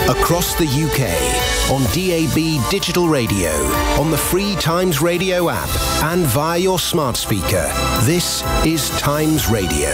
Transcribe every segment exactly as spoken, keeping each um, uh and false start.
Across the U K, on D A B digital radio, on the free Times Radio app, and via your smart speaker. This is Times Radio.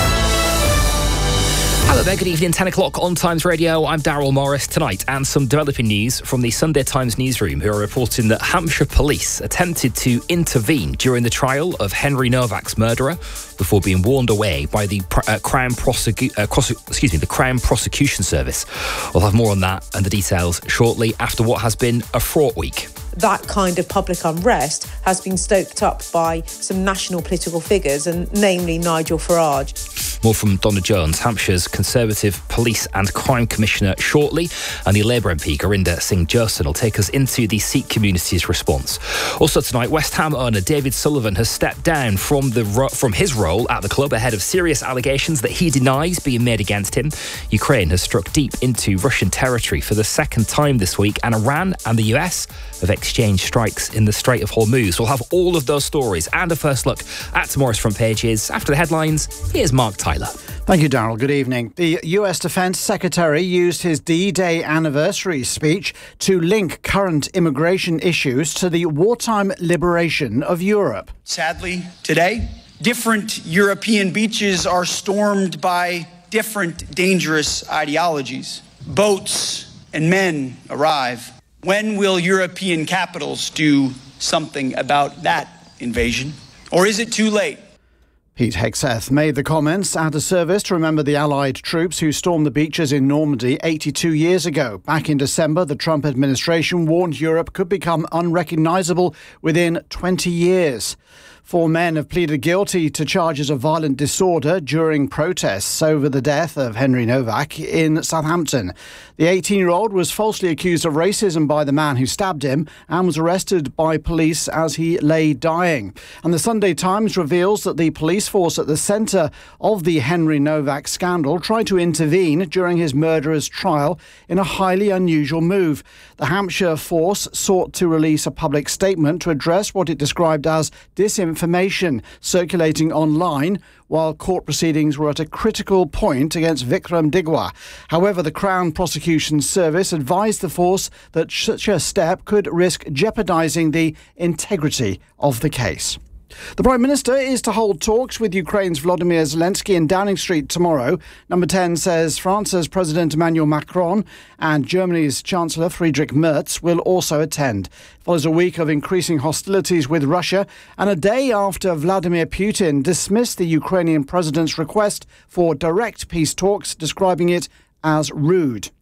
Hello there, good evening, ten o'clock on Times Radio. I'm Daryl Morris tonight, and some developing news from the Sunday Times newsroom, who are reporting that Hampshire police attempted to intervene during the trial of Henry Novak's murderer before being warned away by the uh, Crown Prosecu- uh, Cross- excuse me, the Crown Prosecution Service. We'll have more on that and the details shortly after what has been a fraught week. That kind of public unrest has been stoked up by some national political figures, and namely Nigel Farage. More from Donna Jones, Hampshire's Conservative Police and Crime Commissioner, shortly, and the Labour M P Gurinder Singh Jerson will take us into the Sikh community's response. Also tonight, West Ham owner David Sullivan has stepped down from the ro- from his role at the club ahead of serious allegations that he denies being made against him. Ukraine has struck deep into Russian territory for the second time this week, and Iran and the U S have exchanged strikes in the Strait of Hormuz. We'll have all of those stories and a first look at tomorrow's front pages. After the headlines, here's Mark Tyler. Thank you, Darryl. Good evening. The U S Defence Secretary used his D-Day anniversary speech to link current immigration issues to the wartime liberation of Europe. Sadly, today, different European beaches are stormed by different dangerous ideologies. Boats and men arrive. When will European capitals do something about that invasion? Or is it too late? Pete Hegseth made the comments at a service to remember the Allied troops who stormed the beaches in Normandy eighty-two years ago. Back in December, the Trump administration warned Europe could become unrecognisable within twenty years. Four men have pleaded guilty to charges of violent disorder during protests over the death of Henry Novak in Southampton. The eighteen-year-old was falsely accused of racism by the man who stabbed him and was arrested by police as he lay dying. And the Sunday Times reveals that the police force at the centre of the Henry Novak scandal tried to intervene during his murderer's trial in a highly unusual move. The Hampshire force sought to release a public statement to address what it described as disinformation circulating online while court proceedings were at a critical point against Vikram Digwa. However, the Crown Prosecution Service advised the force that such a step could risk jeopardising the integrity of the case. The Prime Minister is to hold talks with Ukraine's Volodymyr Zelensky in Downing Street tomorrow. Number ten says France's President Emmanuel Macron and Germany's Chancellor Friedrich Merz will also attend. It follows a week of increasing hostilities with Russia and a day after Vladimir Putin dismissed the Ukrainian president's request for direct peace talks, describing it as rude.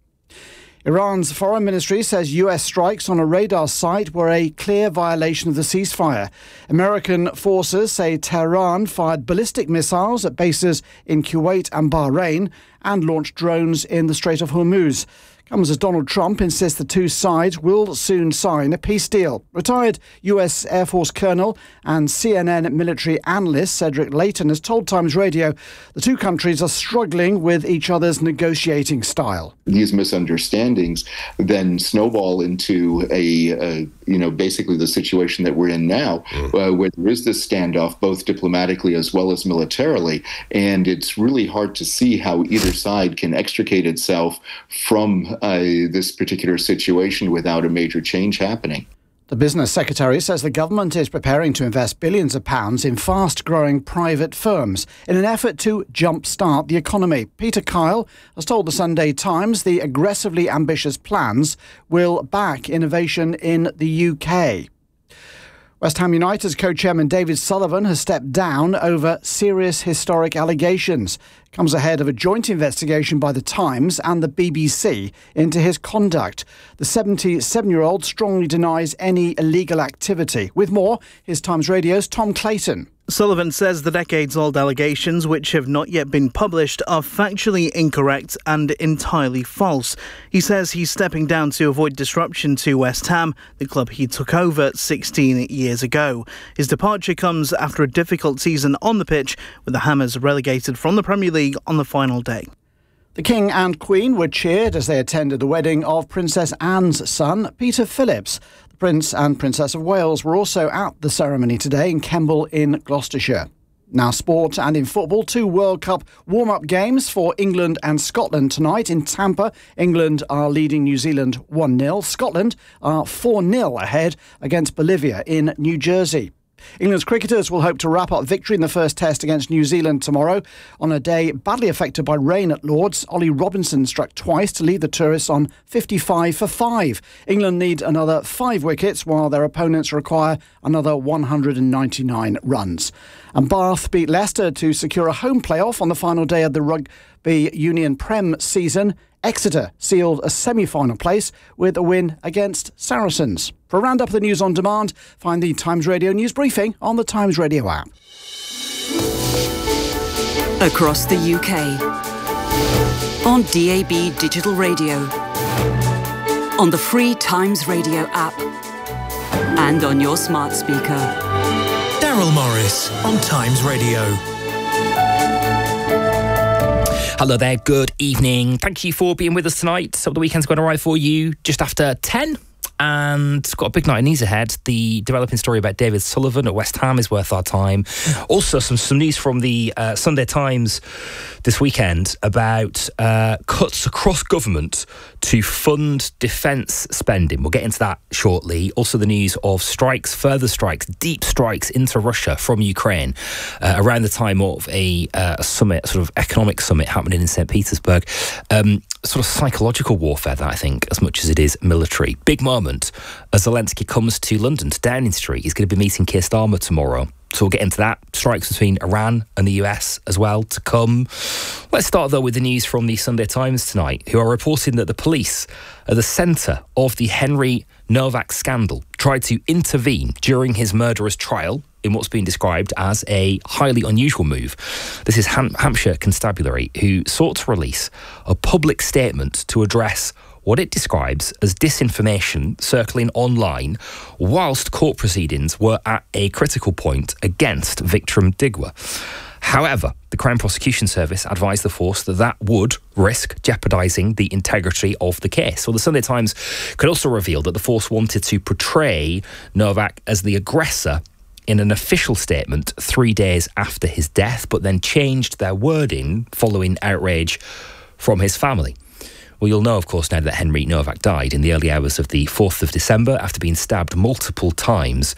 Iran's foreign ministry says U S strikes on a radar site were a clear violation of the ceasefire. American forces say Tehran fired ballistic missiles at bases in Kuwait and Bahrain and launched drones in the Strait of Hormuz. Comes as Donald Trump insists the two sides will soon sign a peace deal. Retired U S Air Force Colonel and C N N military analyst Cedric Layton has told Times Radio the two countries are struggling with each other's negotiating style. These misunderstandings then snowball into a, a you know, basically the situation that we're in now, uh, where there is this standoff, both diplomatically as well as militarily, and it's really hard to see how either side can extricate itself from uh, this particular situation without a major change happening. The Business Secretary says the government is preparing to invest billions of pounds in fast-growing private firms in an effort to jumpstart the economy. Peter Kyle has told the Sunday Times the aggressively ambitious plans will back innovation in the U K. West Ham United's co-chairman David Sullivan has stepped down over serious historic allegations. Comes ahead of a joint investigation by The Times and the B B C into his conduct. The seventy-seven-year-old strongly denies any illegal activity. With more, here's Times Radio's Tom Clayton. Sullivan says the decades-old allegations, which have not yet been published, are factually incorrect and entirely false. He says he's stepping down to avoid disruption to West Ham, the club he took over sixteen years ago. His departure comes after a difficult season on the pitch, with the Hammers relegated from the Premier League on the final day. The King and Queen were cheered as they attended the wedding of Princess Anne's son, Peter Phillips. Prince and Princess of Wales were also at the ceremony today in Kemble in Gloucestershire. Now sport, and in football, two World Cup warm-up games for England and Scotland tonight. In Tampa, England are leading New Zealand one nil. Scotland are four nil ahead against Bolivia in New Jersey. England's cricketers will hope to wrap up victory in the first test against New Zealand tomorrow. On a day badly affected by rain at Lord's, Ollie Robinson struck twice to lead the tourists on fifty-five for five. England need another five wickets, while their opponents require another one hundred ninety-nine runs. And Bath beat Leicester to secure a home playoff on the final day of the Rugby Union Prem season. Exeter sealed a semi-final place with a win against Saracens. For a roundup of the news on demand, find the Times Radio News Briefing on the Times Radio app. Across the U K, on D A B Digital Radio, on the free Times Radio app, and on your smart speaker. Daryl Morris on Times Radio. Hello there, good evening. Thank you for being with us tonight. So the weekend's going to arrive for you just after ten. And got a big night of news ahead. The developing story about David Sullivan at West Ham is worth our time. Also, some, some news from the uh, Sunday Times this weekend about uh, cuts across government to fund defence spending. We'll get into that shortly. Also, the news of strikes, further strikes, deep strikes into Russia from Ukraine uh, around the time of a, uh, a summit, sort of economic summit happening in Saint Petersburg. Um, sort of psychological warfare, that I think, as much as it is military. Big moment as Zelensky comes to London, to Downing Street. He's going to be meeting Keir Starmer tomorrow. So we'll get into that. Strikes between Iran and the U S as well to come. Let's start, though, with the news from the Sunday Times tonight, who are reporting that the police at the centre of the Henry Novak scandal tried to intervene during his murderous trial in what's been described as a highly unusual move. This is Ham- Hampshire Constabulary, who sought to release a public statement to address what it describes as disinformation circling online whilst court proceedings were at a critical point against Vikram Digwa. However, the Crown Prosecution Service advised the force that that would risk jeopardising the integrity of the case. Well, the Sunday Times could also reveal that the force wanted to portray Novak as the aggressor in an official statement three days after his death, but then changed their wording following outrage from his family. Well, you'll know, of course, now that Henry Novak died in the early hours of the fourth of December after being stabbed multiple times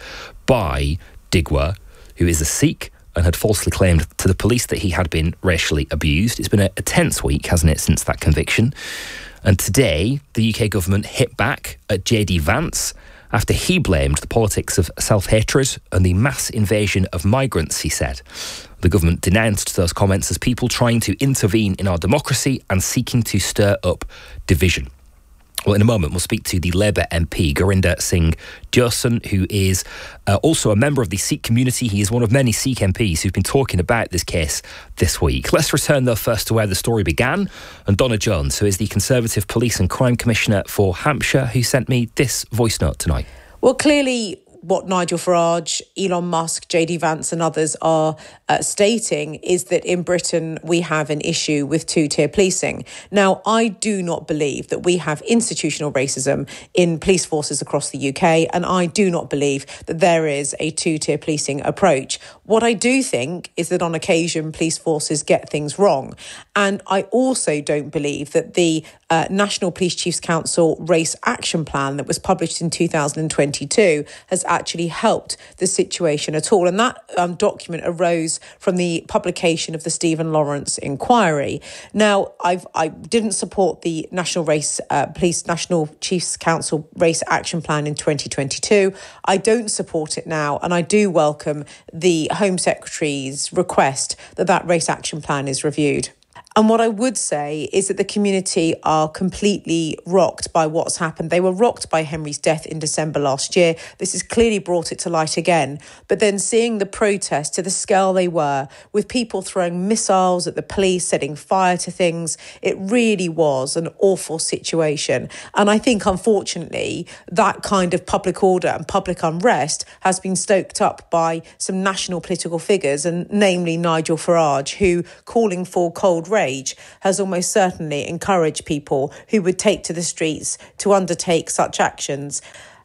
by Digwa, who is a Sikh and had falsely claimed to the police that he had been racially abused. It's been a, a tense week, hasn't it, since that conviction? And today, the U K government hit back at J D Vance after he blamed the politics of self-hatred and the mass invasion of migrants, he said. The government denounced those comments as people trying to intervene in our democracy and seeking to stir up division. Well, in a moment, we'll speak to the Labour M P, Gurinder Singh Josen, who is uh, also a member of the Sikh community. He is one of many Sikh M Ps who've been talking about this case this week. Let's return, though, first to where the story began. And Donna Jones, who is the Conservative Police and Crime Commissioner for Hampshire, who sent me this voice note tonight. Well, clearly what Nigel Farage, Elon Musk, J D Vance and others are uh, stating is that in Britain we have an issue with two-tier policing. Now, I do not believe that we have institutional racism in police forces across the U K, and I do not believe that there is a two-tier policing approach. What I do think is that on occasion police forces get things wrong. And I also don't believe that the uh, National Police Chiefs Council Race Action Plan that was published in two thousand twenty-two has actually helped the situation at all. And that um, document arose from the publication of the Stephen Lawrence inquiry. Now, I've, I didn't support the National Race uh, Police National Chiefs Council Race Action Plan in twenty twenty-two. I don't support it now, and I do welcome the Home Secretary's request that that race action plan is reviewed. And what I would say is that the community are completely rocked by what's happened. They were rocked by Henry's death in December last year. This has clearly brought it to light again. But then seeing the protests to the scale they were, with people throwing missiles at the police, setting fire to things, it really was an awful situation. And I think, unfortunately, that kind of public order and public unrest has been stoked up by some national political figures, and namely Nigel Farage, who, calling for cold rain, has almost certainly encouraged people who would take to the streets to undertake such actions.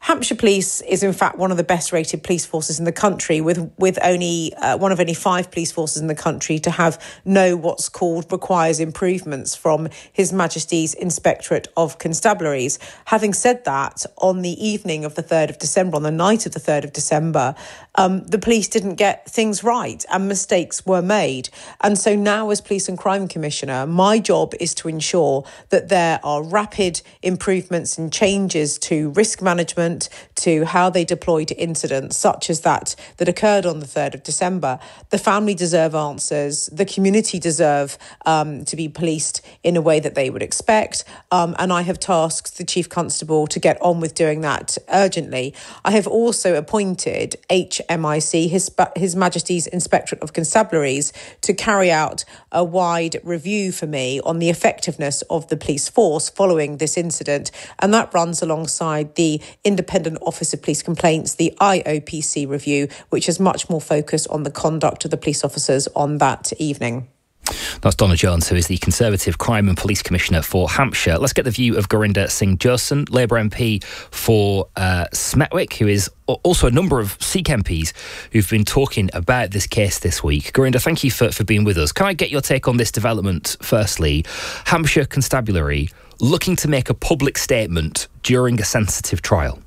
Hampshire Police is in fact one of the best rated police forces in the country, with with only uh, one of only five police forces in the country to have no what's called requires improvements from His Majesty's Inspectorate of Constabularies. Having said that, on the evening of the third of December, on the night of the third of December, um, the police didn't get things right and mistakes were made. And so now, as Police and Crime Commissioner, my job is to ensure that there are rapid improvements and changes to risk management, to how they deploy to incidents such as that that occurred on the third of December. The family deserve answers. The community deserve um, to be policed in a way that they would expect. Um, and I have tasked the Chief Constable to get on with doing that urgently. I have also appointed H M I C, His, His Majesty's Inspectorate of Constabularies, to carry out a wide review for me on the effectiveness of the police force following this incident. And that runs alongside the Independent Office of Police Complaints, the I O P C review, which is much more focused on the conduct of the police officers on that evening. That's Donna Jones, who is the Conservative Crime and Police Commissioner for Hampshire. Let's get the view of Gurinder Singh Jerson, Labour M P for uh, Smetwick, who is also a number of Sikh M Ps who've been talking about this case this week. Gurinder, thank you for, for being with us. Can I get your take on this development firstly? Hampshire Constabulary looking to make a public statement during a sensitive trial.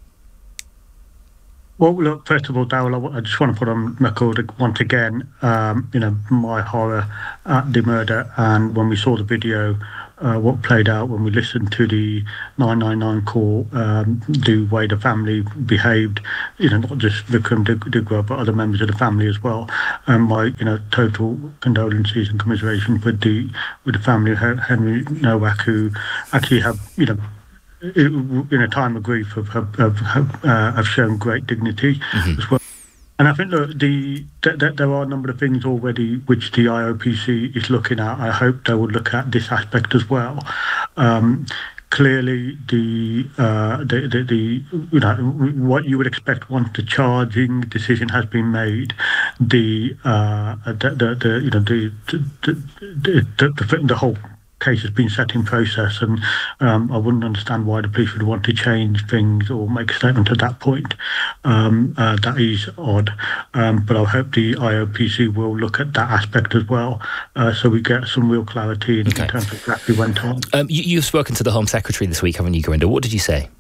Well, look, first of all, Darryl, I just want to put on record once again, um, you know, my horror at the murder. And when we saw the video, uh, what played out when we listened to the nine nine nine call, um, the way the family behaved, you know, not just Vikram Digra, but other members of the family as well. And my, you know, total condolences and commiseration with the with the family of Henry Nowak, who actually have, you know, in a time of grief, have have, have, uh, have shown great dignity mm-hmm. as well. And I think that the that there are a number of things already which the I O P C is looking at. I hope they will look at this aspect as well. Um, clearly, the, uh, the, the the you know what you would expect once the charging decision has been made, the uh, the, the, the you know the the the, the, the, the whole case has been set in process, and um, I wouldn't understand why the police would want to change things or make a statement at that point. Um, uh, that is odd, um, but I hope the I O P C will look at that aspect as well, uh, so we get some real clarity in, okay. in terms of exactly what went on. Um, you, you've spoken to the Home Secretary this week, haven't you, Gurinder? What did you say?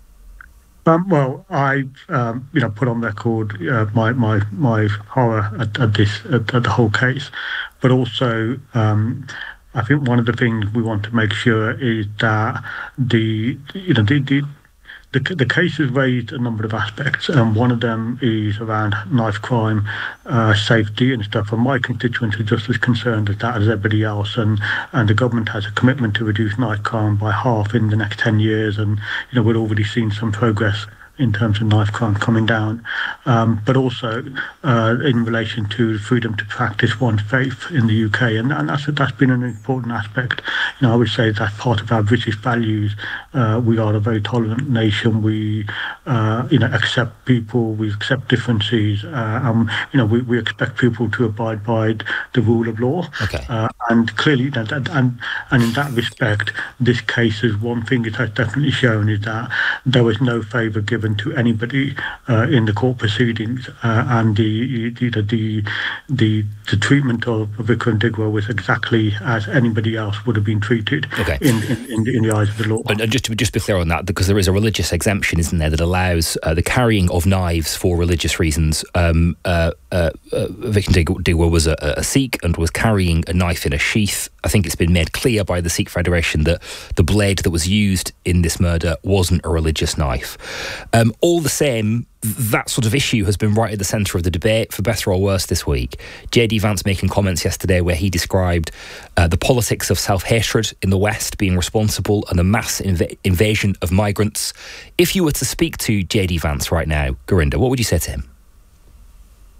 Um, well, I, um, you know, put on record uh, my my my horror at, at this at, at the whole case, but also. Um, I think one of the things we want to make sure is that the you know the the the, the case has raised a number of aspects, and one of them is around knife crime, uh, safety and stuff. And my constituents are just as concerned as that as everybody else. And and the government has a commitment to reduce knife crime by half in the next ten years. And you know we've already seen some progress in terms of knife crime coming down, um, but also uh, in relation to freedom to practice one's faith in the U K, and, and that's that's been an important aspect. You know, I would say that's part of our British values. Uh, we are a very tolerant nation. We, uh, you know, accept people. We accept differences. Uh, and you know, we, we expect people to abide by the rule of law. Okay. Uh, and clearly, that, that, and and in that respect, this case is one thing it has definitely shown is that there was no favour given to anybody uh, in the court proceedings, uh, and the the, the the the treatment of Vikram Digra was exactly as anybody else would have been treated okay. in, in, in, the, in the eyes of the law. And just to just be clear on that, because there is a religious exemption, isn't there, that allows uh, the carrying of knives for religious reasons. Um, uh, uh, uh, Vikram Digra was a, a Sikh and was carrying a knife in a sheath. I think it's been made clear by the Sikh Federation that the blade that was used in this murder wasn't a religious knife. Um, all the same, that sort of issue has been right at the centre of the debate, for better or worse, this week. J D Vance making comments yesterday where he described uh, the politics of self-hatred in the West being responsible and the mass inv- invasion of migrants. If you were to speak to J D Vance right now, Gurinder, what would you say to him?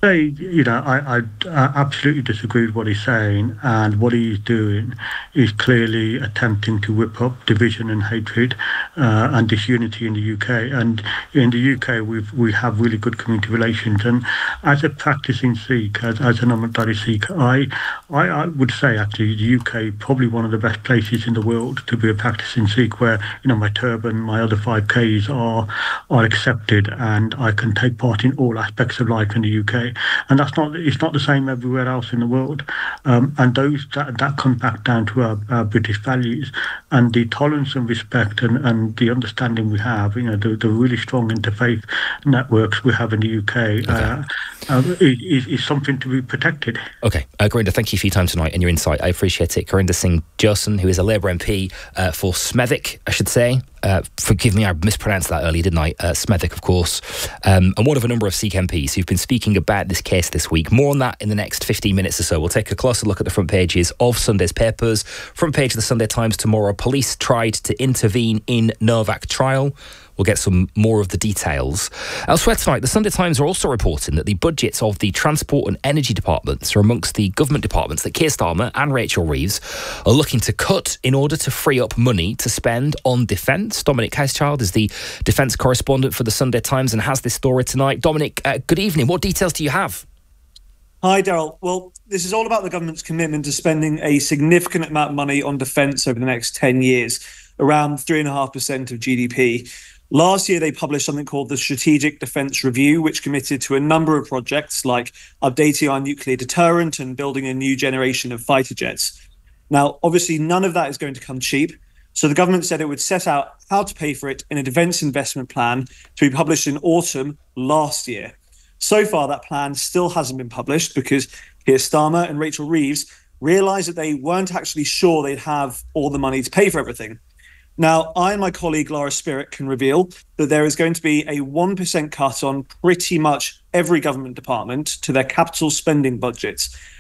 You know, I, I, I absolutely disagree with what he's saying, and what he's doing is clearly attempting to whip up division and hatred uh, and disunity in the U K. And in the U K, we've we have really good community relations. And as a practicing Sikh, as, as an Amritdhari Sikh, I, I I would say actually the U K probably one of the best places in the world to be a practicing Sikh, where you know my turban, my other five Ks are are accepted, and I can take part in all aspects of life in the U K. And that's not, it's not the same everywhere else in the world. Um, and those that, that comes back down to our, our British values and the tolerance and respect and, and the understanding we have, you know, the, the really strong interfaith networks we have in the U K. Okay. Uh, uh, is, is something to be protected. Okay. Uh, Gurinder, thank you for your time tonight and your insight. I appreciate it. Gurinder Singh Johnson, who is a Labour M P uh, for Smethwick, I should say. Uh, forgive me, I mispronounced that earlier, didn't I? Uh, Smethwick, of course. Um, and one of a number of Sikh M Ps who've been speaking about this case this week. More on that in the next fifteen minutes or so. We'll take a closer look at the front pages of Sunday's papers. Front page of the Sunday Times tomorrow. Police tried to intervene in Novak trial. We'll get some more of the details. Elsewhere tonight, the Sunday Times are also reporting that the budgets of the Transport and Energy departments are amongst the government departments that Keir Starmer and Rachel Reeves are looking to cut in order to free up money to spend on defence. Dominic Housechild is the defence correspondent for the Sunday Times and has this story tonight. Dominic, uh, good evening. What details do you have? Hi, Daryl. Well, this is all about the government's commitment to spending a significant amount of money on defence over the next ten years, around three point five percent of G D P. Last year, they published something called the Strategic Defence Review, which committed to a number of projects like updating our nuclear deterrent and building a new generation of fighter jets. Now, obviously, none of that is going to come cheap. So the government said it would set out how to pay for it in a defence investment plan to be published in autumn last year. So far, that plan still hasn't been published because Keir Starmer and Rachel Reeves realised that they weren't actually sure they'd have all the money to pay for everything. Now, I and my colleague Lara Spirit can reveal that there is going to be a one percent cut on pretty much every government department to their capital spending budgets.